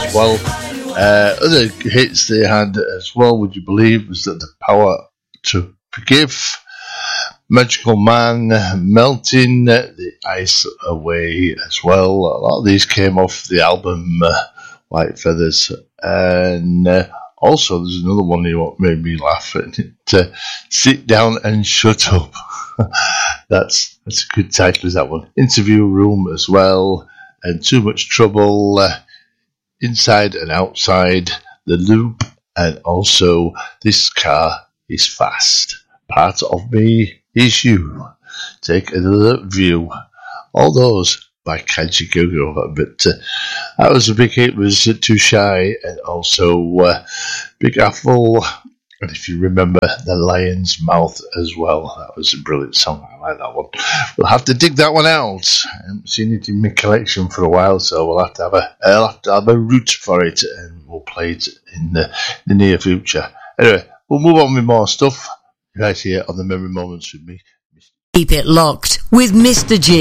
as well. Other hits they had as well, would you believe, was that The Power to Forgive, Magical Man, Melting, The Ice Away as well. A lot of these came off the album White Feathers. And also there's another one that made me laugh. Sit Down and Shut Up. That's a good title, is that one. Interview Room as well. And Too Much Trouble, Inside and Outside, The Loop, and also This Car is Fast. Part of Me is You. Take Another View. All those by Kenji Gogo. But that was a big hit, was Too Shy, and also Big Apple. And if you remember, The Lion's Mouth as well. That was a brilliant song. I like that one. We'll have to dig that one out. I haven't seen it in my collection for a while, so we'll have to have a route for it, and we'll play it in the near future. Anyway, we'll move on with more stuff right here on the Memory Moments with me. Keep it locked with Mr. G.